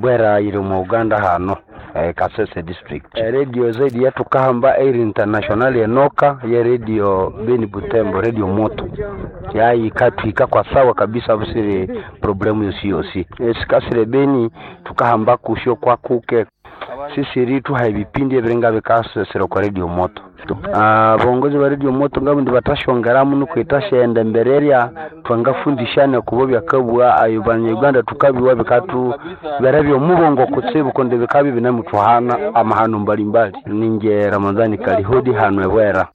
bwera iri mu Uganda hano Kasese district. Radio zaidi ya tukahamba Air International enoka ya radio Beni Butembo radio moto ya ikatwika kwa sawa kabisa busire problemu yosi sikasire Beni tukahamba kusho kwa kuke sisi ritu haibipindi ebirenga bikasesero kwa radio moto. Bongozi ba radio moto ngabo ndi batashongera mu kwitasha enda mbereria twangafundishane kubobya kabwa ayubanye Uganda tukabiwa bikatu barabyo mubongo kutsebu konde bikabi binamutwana amahano mbalimbali ninge Ramadhani Kalihodi hanwe bwera.